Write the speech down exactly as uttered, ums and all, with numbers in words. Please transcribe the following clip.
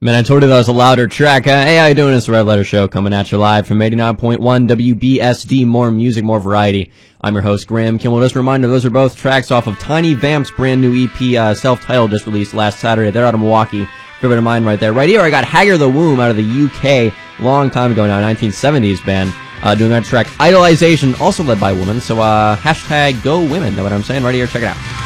Man, I told you that was a louder track. Uh, hey, how you doing? It's the Red Letter Show coming at you live from eighty-nine point one W B S D. More music, more variety. I'm your host, Graham Kimmel. Just a reminder, those are both tracks off of Tiny Vamp's brand new E P, uh, self-titled, just released last Saturday. They're out of Milwaukee. Favorite of mine right there. Right here, I got Hagar the Womb out of the U K. Long time ago now, nineteen seventies band. Uh, doing that track, Idolization, also led by women. So, uh, hashtag go women. Know what I'm saying? Right here, check it out.